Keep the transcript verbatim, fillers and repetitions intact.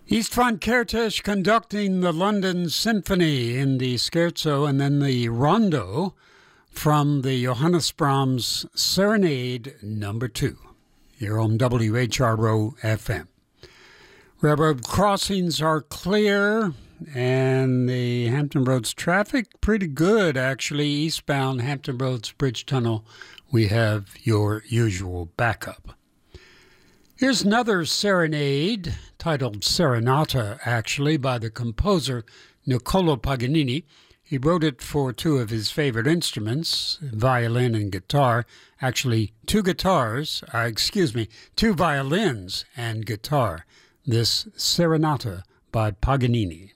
Istvan Kertész conducting the London Symphony in the scherzo and then the rondo from the Johannes Brahms Serenade number two here on W H R O F M. Railroad crossings are clear and the Hampton Roads traffic pretty good actually. Eastbound Hampton Roads Bridge Tunnel, we have your usual backup. Here's another serenade, titled Serenata, actually, by the composer Niccolò Paganini. He wrote it for two of his favorite instruments, violin and guitar. Actually, two guitars, uh, excuse me, two violins and guitar. This Serenata by Paganini.